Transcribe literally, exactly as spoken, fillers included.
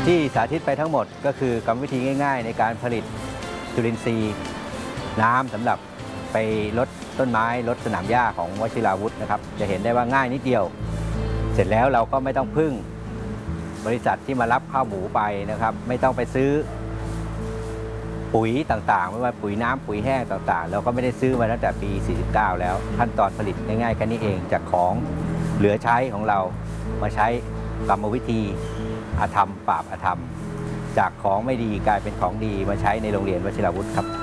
ที่สาธิตไปทั้งหมดก็คือกรรมวิธีง่ายๆในการผลิตจุลินทรีย์น้ำสำหรับไปลดต้นไม้ลดสนามหญ้าของวชิราวุธนะครับจะเห็นได้ว่าง่ายนิดเดียวเสร็จแล้วเราก็ไม่ต้องพึ่งบริษัทที่มารับข้าวหมูไปนะครับไม่ต้องไปซื้อปุ๋ยต่างๆไม่ว่าปุ๋ยน้ำปุ๋ยแห้งต่างๆเราก็ไม่ได้ซื้อมาตั้งแต่ปีสี่สิบเก้าแล้วขั้นตอนผลิตง่ายๆแค่นี้เองจากของเหลือใช้ของเรามาใช้กรรมวิธีอธรรมปราบอธรรมจากของไม่ดีกลายเป็นของดีมาใช้ในโรงเรียนวชิราวุธครับ